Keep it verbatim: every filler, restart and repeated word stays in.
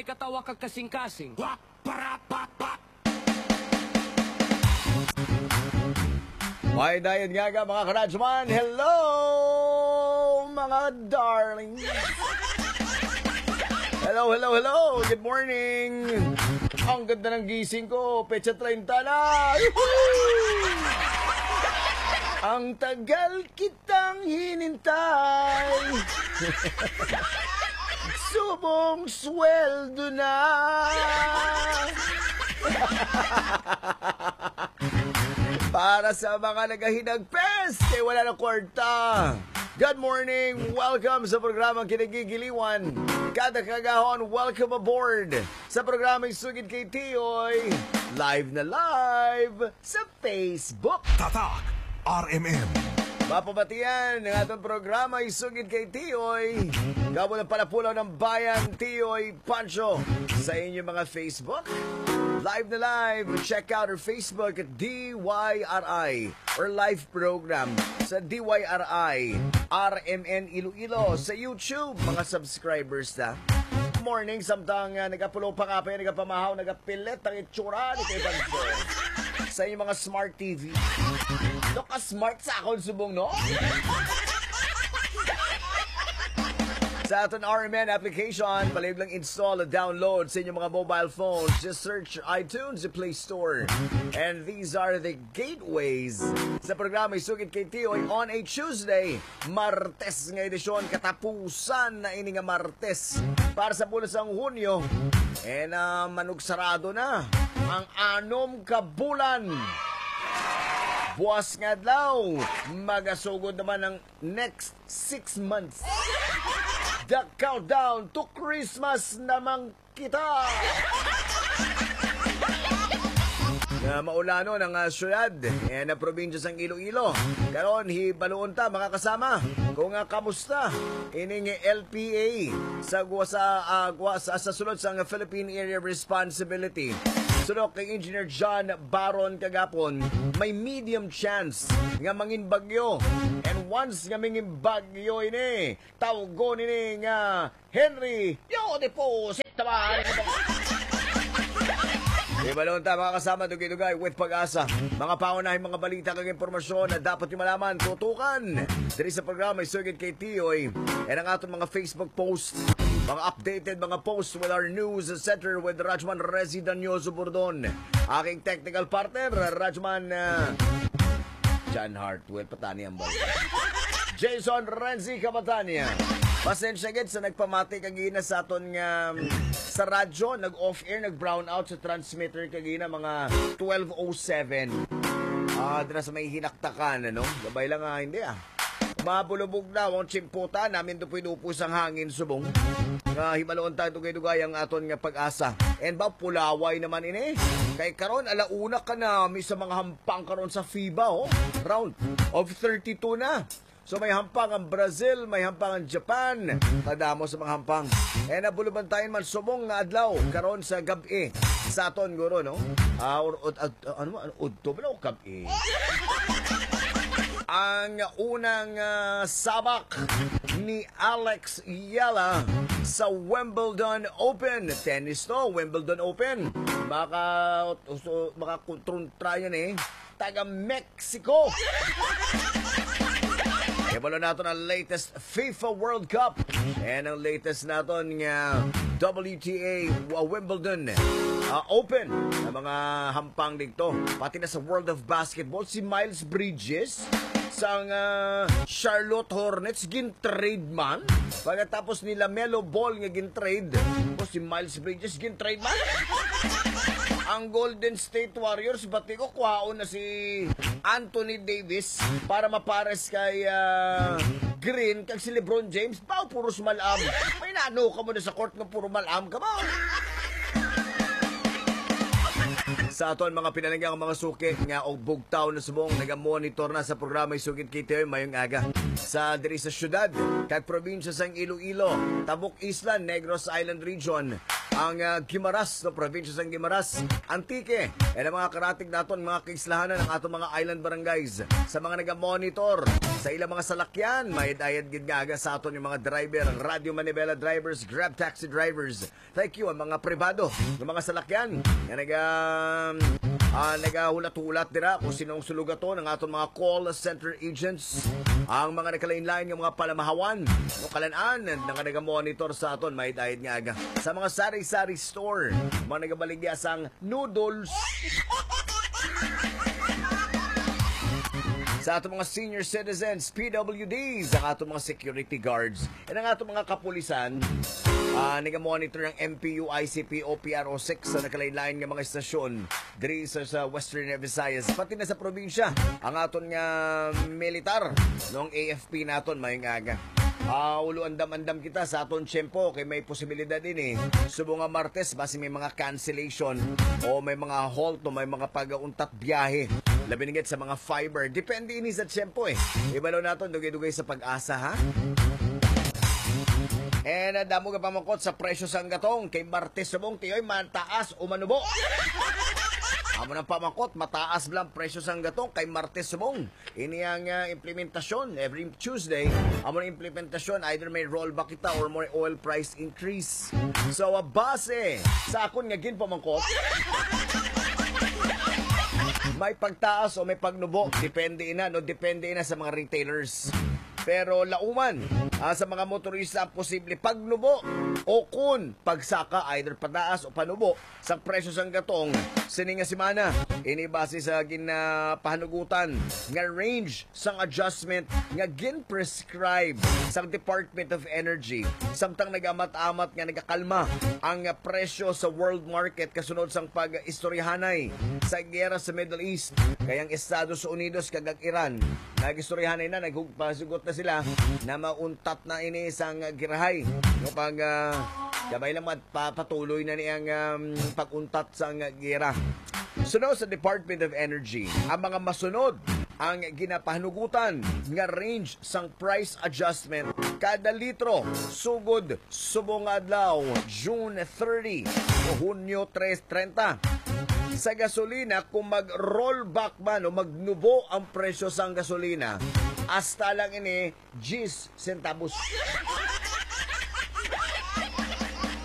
may katawa kag kasing-kasing. May dayon nga nga mga karadyoman. Hello mga darling. Hello, hello, hello. Good morning. Ang ganda ng gising ko. Petsa thirty na. Ang tagal kitang hinintay. Subong sweldo na. Para sa mga nagahinagpes, kaya wala na kwarta. Good morning! Welcome sa programang Kinagigiliwan. Kada kagahon, welcome aboard sa programang Sugid kay Tioy. Live na live sa Facebook. Tatak R M M. Mapabatian ng atong programa Isugid kay Tioy. Gabo ng palapulaw ng bayan, Tioy Pancho. Sa inyong mga Facebook. Live na live. Check out our Facebook at D Y R I or live program sa D Y R I R M N Iloilo. Sa YouTube, mga subscribers na. Morning, samtang uh, nagapulo pa nga pa, nagapamahaw, nagapilit, ang itsura, nagkaibansin. Sa inyong mga smart T V. No ka smart sa akong subong, no? Sa aton R M N application, palib lang install at download sa inyong mga mobile phones. Just search iTunes, the Play Store. And these are the gateways sa programa Isugid kay Tioy on a Tuesday. Martes nga edisyon, katapusan na ini nga Martes. Para sa bulan sang Hunyo, eh na manugsarado na ang anom ka bulan. Buwas nga daw, magasugod naman ng next six months. The countdown to Christmas naman kita. Na maulano ng uh, syudad eh, na probinsya sang Iloilo. Karon hibaluon ta mga kasama. Kung uh, kamusta ining L P A sa sa uh, sa, sa sulod sang Philippine Area Responsibility. Sunod kay Engineer John Baron kagapon, may medium chance nga mangin bagyo. And once nga mangin bagyo ini, tawgon ini nga Henry, yo deposit tamaan. Ibalon ta mga kasama dugay-dugay with Pag-asa. Mga pangunahing mga balita kag impormasyon na dapat nyo malaman, tutukan diri sa programa Isugid kay Tioy. And ang aton mga Facebook post, mga updated mga posts with our news center with Rajman Rezi Danyoso Burdon. Aking technical partner, Rajman uh, John Hartwell, patani ang balita. Jason Renzi Kabatania. Pasensya gid sa nagpamati kagina sa aton nga um, sa radyo, nag-off-air, nag-brown out sa transmitter kagina mga twelve oh seven. Ah, uh, dira sa may hinaktakan, ano? Gabay lang nga, hindi ah. Mabulubog na, ang chimputa, namin dupoy-dupos ang hangin subong. Nga himaloon tayo dugay-dugay ang aton nga Pag-asa. And ba, pulaway naman ini. Kay karon alauna ka na, may sa mga hampang karon sa FIBA, oh. Round of thirty-two na. So may hampang ang Brazil, may hampang ang Japan. Tadamo sa mga hampang. E nabuluban tayo man subong nga adlaw karon sa gabi sa aton guro, no? Ah, uh, uh, uh, uh, ano ano udto ba o gabi? Ang unang uh, sabak ni Alex Yala sa Wimbledon Open. Tennis to, Wimbledon Open. Baka so, baka kontra yan eh. Taga Mexico. Ibalo natin ang latest FIFA World Cup and ang latest natin nga W T A Wimbledon uh, Open na mga hampang dito. Pati na sa World of Basketball, si Miles Bridges sa uh, Charlotte Hornets gin-trade man. Pagkatapos ni LaMelo Ball nga gin-trade, o si Miles Bridges gin-trade man. Ang Golden State Warriors, bati ko kuhaon na si Anthony Davis para mapares kay uh, Green kag si LeBron James. Bao puros malam. May nano ka mo na sa court nga puro malam ka ba? Sa aton mga pinalanggang mga suki nga og bugtaw na subong naga-monitor na sa programa Isugid kay Tioy mayong aga sa diri sa syudad kag probinsya sang Iloilo, Tabuk Island, Negros Island region, ang uh, Guimaras, no, probinsya sang Guimaras, Antique, and ang mga karatig naton mga kaislahanan ng atong mga island barangays. Sa mga naga-monitor sa ilang mga salakyan. May dayad gid nga aga sa aton yung mga driver, ang Radio Manibela drivers, Grab taxi drivers. Thank you ang mga pribado, ng mga salakyan. Nga naga uh, nagahulat-hulat dira kung sinong sulugato ng aton mga call center agents. Ang mga nakalain-lain ng mga palamahawan no kalan-an nga naga-monitor sa aton may dayad nga aga. Sa mga sari-sari store, mga nagabaligya sang noodles. Sa atong mga senior citizens, P W Ds, ang atong mga security guards, at ang atong mga kapulisan, uh, naga-monitor ng M P U, I C P, O P R O six sa nakalain-lain ng mga istasyon diri sa, sa Western Visayas, pati na sa probinsya. Ang aton nga militar, noong A F P naton, may ngaga. Uh, ulo andam-andam kita sa aton tiyempo kay may posibilidad din eh. Subo nga Martes, basi may mga cancellation o may mga halt o may mga pag-untat biyahe. Labi nigit sa mga fiber. Depende ini sa tiyempo eh. Ibalo natin, dugay-dugay sa pag-asa ha. And uh, damo ka pamakot sa presyo sang gatong kay Martes subong tiyoy mataas o manubo. Amo ng pamakot, mataas lang presyo sang gatong kay Martes subong. Ini ang uh, implementasyon every Tuesday. Amo ng implementasyon, either may rollback kita or more oil price increase. So, uh, base sa akon nga gin pamakot, may pagtaas o may pagnubo. Depende ina, no? Depende ina sa mga retailers. Pero lauman, ah, sa mga motorista posible pagnubo o kun pagsaka either pataas o panubo sa presyo sang gatong sini nga semana. Ini base sa ginapahanugutan nga range sang adjustment nga gin-prescribe sang Department of Energy. Samtang nagamat-amat nga nagakalma ang presyo sa world market kasunod sang pag-istoryahanay sa gera sa Middle East. Kayang Estados Unidos kag Iran nag-istoryahanay na nagpasugot na sila na mauntat na ini sang girahay no pag uh, gabay lang patuloy na niyang um, pag-untat sang gira. Sunod sa Department of Energy, ang mga masunod ang ginapahanugutan nga range sang price adjustment kada litro sugod subong adlaw June thirty o Hunyo thirty. Sa gasolina, kung mag-rollback man o magnubo ang presyo sang gasolina, hasta lang ini ten centavos.